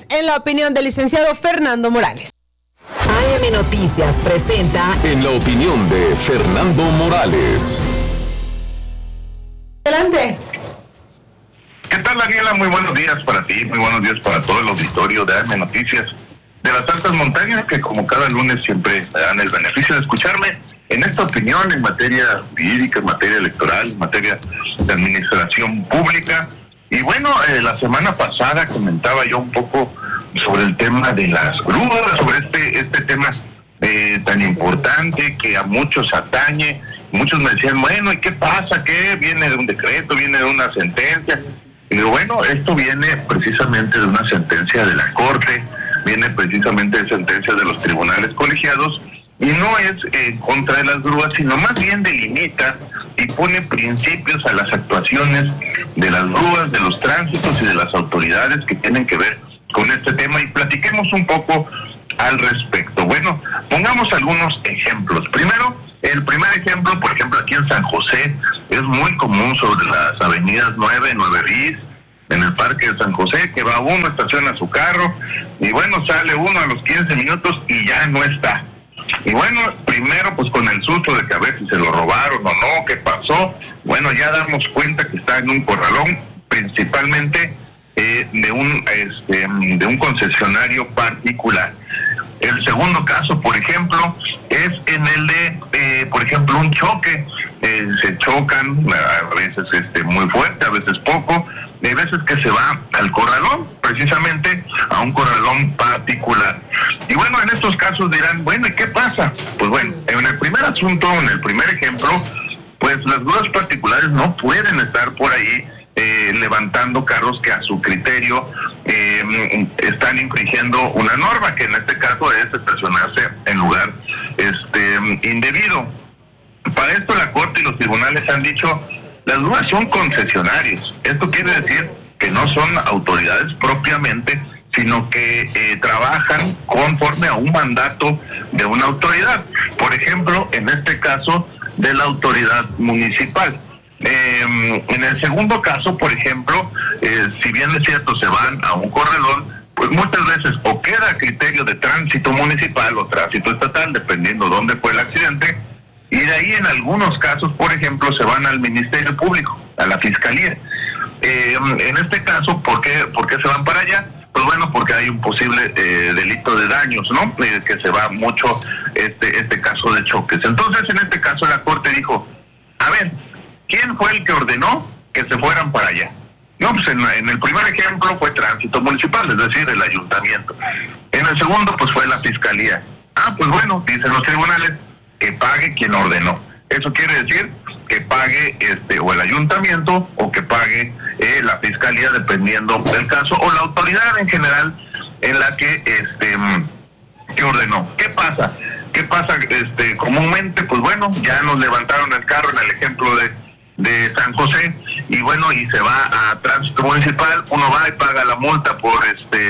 en la opinión del licenciado Fernando Morales. AM Noticias presenta En la opinión de Fernando Morales. Adelante. ¿Qué tal, Daniela? Muy buenos días para ti, muy buenos días para todo el auditorio de AM Noticias de las Altas Montañas, que como cada lunes siempre me dan el beneficio de escucharme en esta opinión en materia jurídica, en materia electoral, en materia de administración pública. Y bueno, la semana pasada comentaba yo un poco sobre el tema de las grúas, sobre este tema tan importante que a muchos atañe. Muchos me decían, bueno, ¿y qué pasa? ¿Qué? ¿Viene de un decreto? ¿Viene de una sentencia? Y digo, bueno, esto viene precisamente de una sentencia de la Corte, viene precisamente de sentencias de los tribunales colegiados, y no es en contra de las grúas, sino más bien delimita y pone principios a las actuaciones de las grúas, de los tránsitos y de las autoridades que tienen que ver con este tema, y platiquemos un poco al respecto. Bueno, pongamos algunos ejemplos. Primero, el primer ejemplo, por ejemplo, aquí en San José, es muy común sobre las avenidas 9 bis, en el Parque de San José, que va uno, estaciona su carro, y bueno, sale uno a los 15 minutos y ya no está. Y bueno, primero pues con el susto de que a ver si se lo robaron o no, qué pasó, bueno, ya damos cuenta que está en un corralón, principalmente de un concesionario particular. El segundo caso, por ejemplo, es en el de, por ejemplo, un choque. Se chocan, a veces muy fuerte, a veces poco. Hay veces que se va al corralón, precisamente a un corralón particular. Y bueno, en estos casos dirán, bueno, ¿y qué pasa? Pues bueno, en el primer asunto, en el primer ejemplo, pues las grúas particulares no pueden estar por ahí levantando carros que a su criterio están infringiendo una norma, que en este caso es estacionarse en lugar indebido. Para esto la Corte y los tribunales han dicho, las grúas son concesionarios. Esto quiere decir que no son autoridades propiamente, sino que trabajan conforme a un mandato de una autoridad. Por ejemplo, en este caso, de la autoridad municipal. En el segundo caso, por ejemplo, si bien es cierto, se van a un corralón, pues muchas veces o queda a criterio de tránsito municipal o tránsito estatal, dependiendo dónde fue el accidente, y de ahí en algunos casos, por ejemplo, se van al Ministerio Público, a la Fiscalía. En este caso, ¿por qué se van para allá? Pues bueno, porque hay un posible delito de daños, ¿no? Que se va mucho este caso de choques. Entonces, en este caso, la Corte dijo, a ver, ¿quién fue el que ordenó que se fueran para allá? No, pues en el primer ejemplo fue tránsito municipal, es decir, el ayuntamiento. En el segundo, pues fue la Fiscalía. Ah, pues bueno, dicen los tribunales, que pague quien ordenó. Eso quiere decir que pague o el ayuntamiento o que pague la Fiscalía, dependiendo del caso, o la autoridad en general en la que ordenó. ¿Qué pasa? Comúnmente, pues bueno, ya nos levantaron el carro en el ejemplo de San José, y bueno, y se va a tránsito municipal, uno va y paga la multa por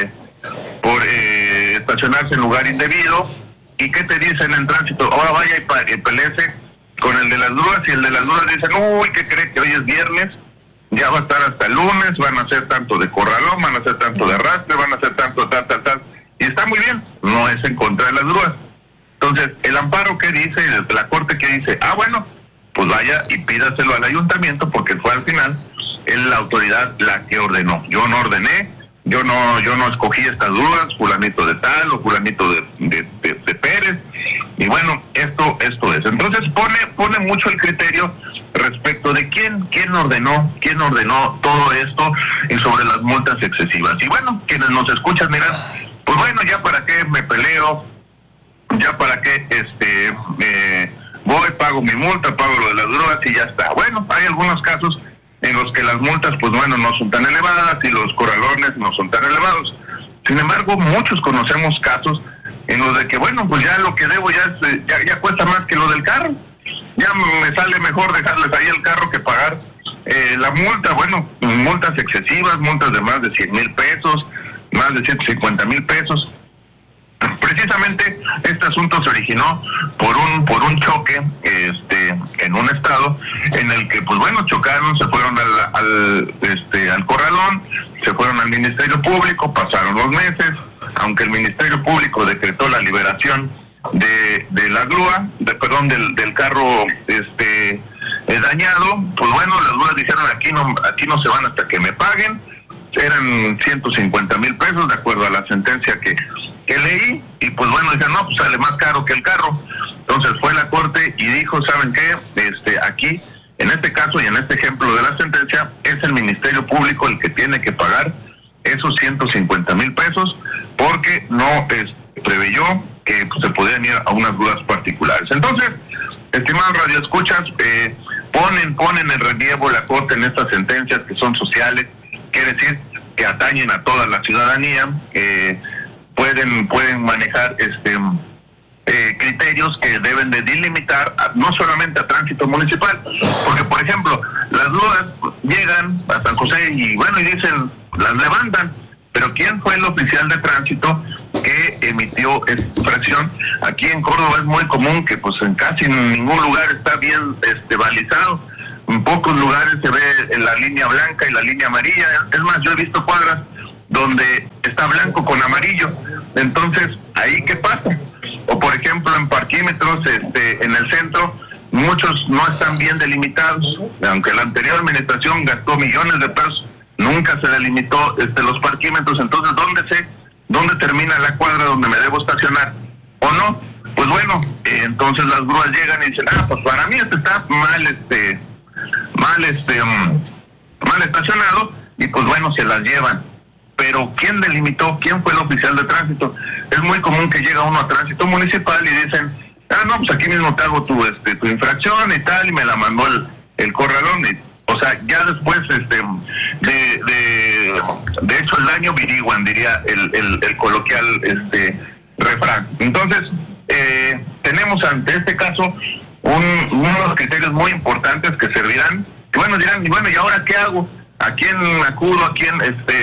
estacionarse en lugar indebido. ¿Y qué te dicen en tránsito? Ahora vaya y peleese con el de las grúas, y el de las grúas dicen, uy, ¿qué cree? Que hoy es viernes, ya va a estar hasta el lunes, van a hacer tanto de corralón, van a hacer tanto de arrastre, van a hacer tanto tal, y está muy bien, no es en contra de las grúas. Entonces, el amparo, ¿qué dice? La Corte, ¿qué dice? Ah, bueno, pues vaya y pídaselo al ayuntamiento, porque fue al final la autoridad la que ordenó. Yo no ordené, yo no escogí estas grúas, fulanito de tal o fulanito de Pérez, y bueno, esto es. Entonces pone mucho el criterio respecto de quién ordenó todo esto, y sobre las multas excesivas. Y bueno, quienes nos escuchan dirán, pues bueno, ya para qué me peleo, ya para qué voy, pago mi multa, pago lo de las grúas y ya está. Bueno, hay algunos casos en los que las multas, pues bueno, no son tan elevadas y los corralones no son tan elevados. Sin embargo, muchos conocemos casos en los de que, bueno, pues ya lo que debo ya cuesta más que lo del carro. Ya me sale mejor dejarles ahí el carro que pagar la multa. Bueno, multas excesivas, multas de más de 100,000 pesos, más de 150,000 pesos. Precisamente este asunto se originó por un choque en un estado en el que pues bueno chocaron, se fueron al corralón, se fueron al Ministerio Público, pasaron los meses, aunque el Ministerio Público decretó la liberación de la grúa, del carro dañado, pues bueno, las grúas dijeron aquí no se van hasta que me paguen. Eran 150,000 pesos de acuerdo a la sentencia que leí, y pues bueno, dicen, no, pues sale más caro que el carro. Entonces fue la corte y dijo, ¿saben qué? Aquí, en este caso y en este ejemplo de la sentencia, es el Ministerio Público el que tiene que pagar esos 150,000 pesos, porque no preveyó que pues, se podían ir a unas grúas particulares. Entonces, estimados radioescuchas, ponen en relieve la corte en estas sentencias que son sociales, quiere decir que atañen a toda la ciudadanía, pueden manejar criterios que deben de delimitar no solamente a tránsito municipal, porque por ejemplo las grúas llegan a San José y bueno, y dicen, las levantan, pero ¿quién fue el oficial de tránsito que emitió esta infracción? Aquí en Córdoba es muy común que pues en casi ningún lugar está bien balizado. En pocos lugares se ve la línea blanca y la línea amarilla. Es más, yo he visto cuadras donde está blanco con amarillo. Entonces, ¿ahí qué pasa? O por ejemplo, en parquímetros en el centro, muchos no están bien delimitados. Aunque la anterior administración gastó millones de pesos, nunca se delimitó los parquímetros. Entonces, ¿dónde termina la cuadra donde me debo estacionar? ¿O no? Pues bueno, entonces las grúas llegan y dicen, pues para mí está mal estacionado, y pues bueno, se las llevan. Pero ¿quién delimitó? ¿Quién fue el oficial de tránsito? Es muy común que llega uno a tránsito municipal y dicen, no, pues aquí mismo te hago tu infracción y tal, y me la mandó el corralón. O sea, ya después de hecho el daño viriguan, diría el coloquial refrán. Entonces, tenemos ante este caso unos criterios muy importantes que servirán, que bueno, dirán, y bueno, ¿y ahora qué hago? ¿A quién acudo? ¿A quién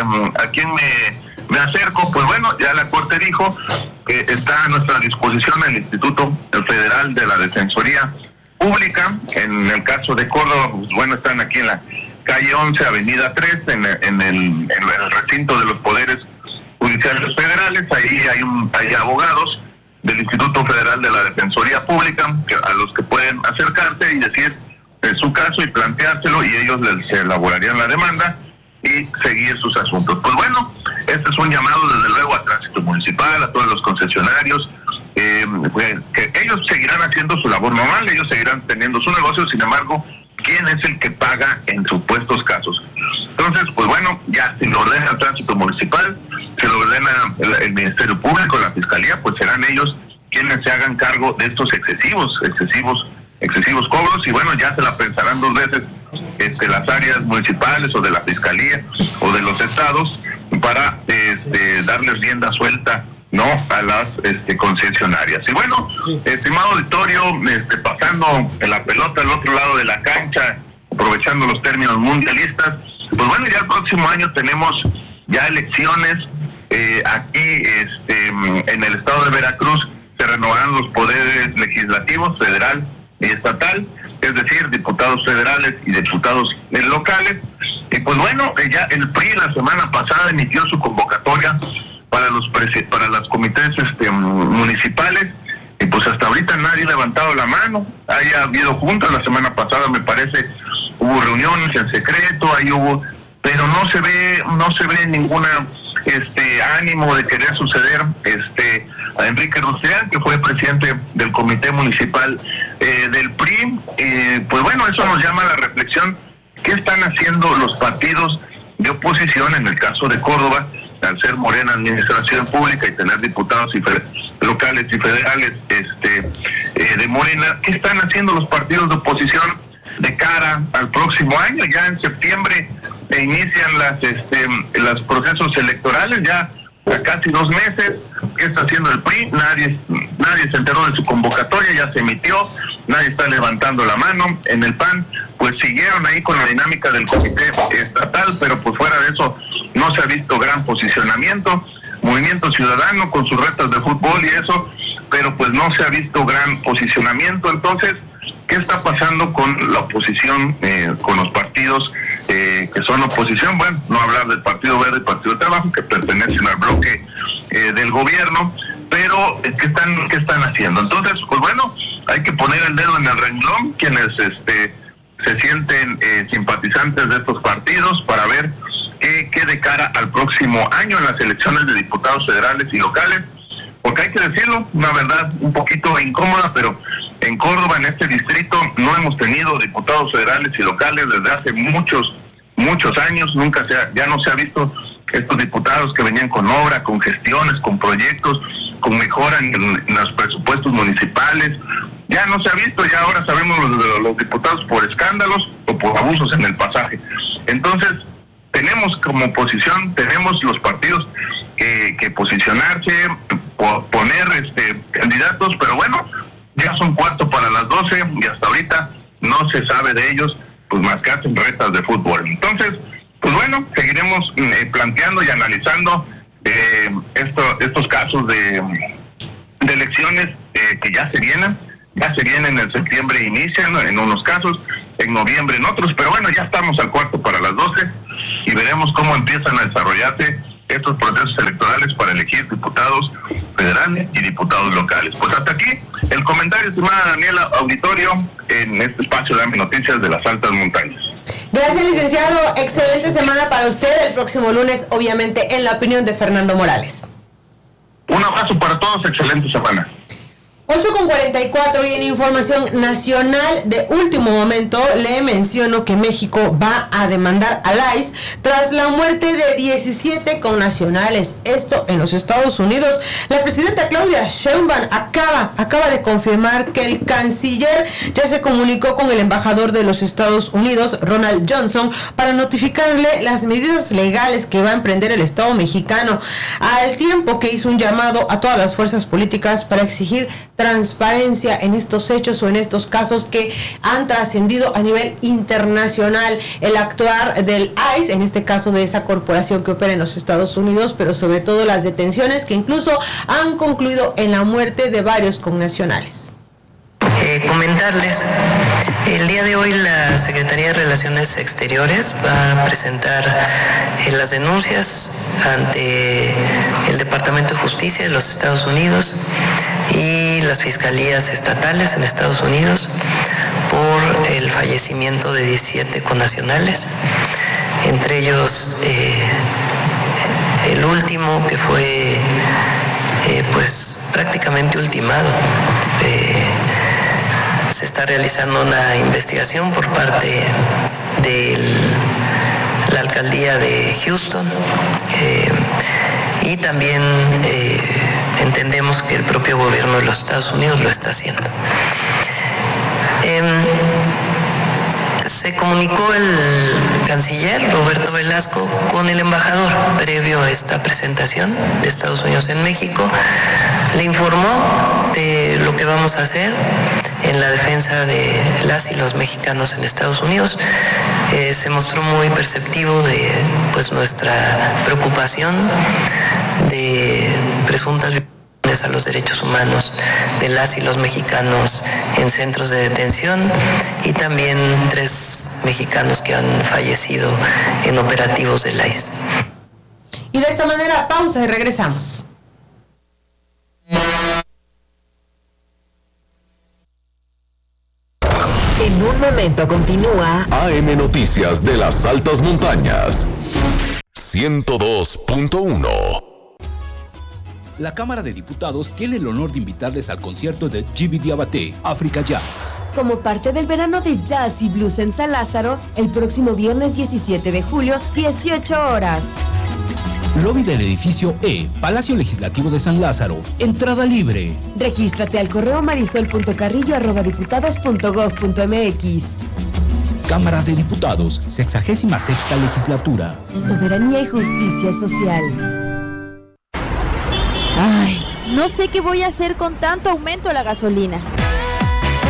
me acerco? Pues bueno, ya la Corte dijo que está a nuestra disposición el Instituto Federal de la Defensoría Pública. En el caso de Córdoba, pues bueno, están aquí en la calle 11, avenida 3, en el recinto de los poderes judiciales federales. Ahí hay abogados del Instituto Federal de la Defensoría Pública a los que pueden acercarse y decir su caso y planteárselo, y ellos les elaborarían la demanda y seguir sus asuntos. Pues bueno, este es un llamado desde luego a tránsito municipal, a todos los concesionarios, que ellos seguirán haciendo su labor normal, ellos seguirán teniendo su negocio. Sin embargo, ¿quién es el que paga en supuestos casos? Entonces, pues bueno, ya si lo ordena el tránsito municipal, si lo ordena el Ministerio Público, la Fiscalía, pues serán ellos quienes se hagan cargo de estos excesivos cobros, y bueno, ya se la pensarán dos veces las áreas municipales o de la Fiscalía o de los estados para darles rienda suelta, ¿no?, a las concesionarias. Y bueno, estimado auditorio, pasando la pelota al otro lado de la cancha, aprovechando los términos mundialistas, pues bueno, ya el próximo año tenemos ya elecciones aquí en el estado de Veracruz. Se renovarán los poderes legislativos, federal y estatal, es decir, diputados federales y diputados locales. Y pues bueno, ya el PRI la semana pasada emitió su convocatoria para las comités municipales, y pues hasta ahorita nadie ha levantado la mano. Haya habido juntas, la semana pasada me parece hubo reuniones en secreto, ahí hubo, pero no se ve ninguna ánimo de querer suceder a Enrique Rustrián, que fue presidente del comité municipal del PRI. Pues bueno, eso nos llama a la reflexión. ¿Qué están haciendo los partidos de oposición en el caso de Córdoba, al ser Morena administración pública y tener diputados locales y federales de Morena? ¿Qué están haciendo los partidos de oposición de cara al próximo año? Ya en septiembre inician los procesos electorales, ya a casi 2 meses. ¿Qué está haciendo el PRI? Nadie se enteró de su convocatoria, ya se emitió, nadie está levantando la mano. En el PAN, pues siguieron ahí con la dinámica del comité estatal, pero pues fuera de eso no se ha visto gran posicionamiento. Movimiento Ciudadano con sus retas de fútbol y eso, pero pues no se ha visto gran posicionamiento. Entonces, ¿qué está pasando con la oposición, con los partidos que son oposición? Bueno, no hablar del Partido Verde y Partido de Trabajo, que pertenecen al bloque del gobierno, pero ¿qué están haciendo? Entonces, pues bueno, hay que poner el dedo en el renglón quienes se sienten simpatizantes de estos partidos para ver qué de cara al próximo año en las elecciones de diputados federales y locales, porque hay que decirlo, una verdad un poquito incómoda, pero en Córdoba, en este distrito, no hemos tenido diputados federales y locales desde hace muchos años. Ya no se ha visto estos diputados que venían con obra, con gestiones, con proyectos, con mejora en los presupuestos municipales. Ya no se ha visto, ya ahora sabemos los diputados por escándalos o por abusos en el pasaje. Entonces, tenemos como oposición, tenemos los partidos que posicionarse, poner candidatos, pero bueno, ya son 11:45 y hasta ahorita no se sabe de ellos, pues más que hacen retas de fútbol. Entonces, pues bueno, seguiremos planteando y analizando estos casos de elecciones que ya se vienen en septiembre, inician en unos casos, en noviembre en otros, pero bueno, ya estamos al 11:45 y veremos cómo empiezan a desarrollarse estos procesos electorales para elegir diputados federales y diputados locales. Pues hasta aquí el comentario, estimada Daniela, auditorio, en este espacio de Noticias de las Altas Montañas. Gracias, licenciado. Excelente semana para usted. El próximo lunes, obviamente, en la opinión de Fernando Morales. Un abrazo para todos, excelente semana. 8:44 y en información nacional de último momento le menciono que México va a demandar al ICE tras la muerte de 17 connacionales. Esto en los Estados Unidos. La presidenta Claudia Sheinbaum acaba de confirmar que el canciller ya se comunicó con el embajador de los Estados Unidos, Ronald Johnson, para notificarle las medidas legales que va a emprender el Estado mexicano, al tiempo que hizo un llamado a todas las fuerzas políticas para exigir transparencia en estos hechos o en estos casos que han trascendido a nivel internacional. El actuar del ICE, en este caso de esa corporación que opera en los Estados Unidos, pero sobre todo las detenciones que incluso han concluido en la muerte de varios connacionales. Comentarles, el día de hoy la Secretaría de Relaciones Exteriores va a presentar las denuncias ante el Departamento de Justicia de los Estados Unidos y las fiscalías estatales en Estados Unidos por el fallecimiento de 17 connacionales, entre ellos el último que fue pues prácticamente ultimado. Se está realizando una investigación por parte de la alcaldía de Houston y también entendemos que el propio gobierno de los Estados Unidos lo está haciendo. Se comunicó el canciller Roberto Velasco con el embajador previo a esta presentación de Estados Unidos en México. Le informó de lo que vamos a hacer en la defensa de las y los mexicanos en Estados Unidos. Se mostró muy perceptivo de pues nuestra preocupación de presuntas violaciones a los derechos humanos de las y los mexicanos en centros de detención y también 3 mexicanos que han fallecido en operativos del ICE. Y de esta manera, pausa y regresamos. En un momento continúa AM Noticias de las Altas Montañas. 102.1. La Cámara de Diputados tiene el honor de invitarles al concierto de Djiby Diabaté, Africa Jazz. Como parte del verano de jazz y blues en San Lázaro, el próximo viernes 17 de julio, 18 horas. Lobby del edificio E, Palacio Legislativo de San Lázaro. Entrada libre. Regístrate al correo marisol.carrillo@diputados.gov.mx. Cámara de Diputados, 66ª Legislatura. Soberanía y justicia social. Ay, no sé qué voy a hacer con tanto aumento a la gasolina.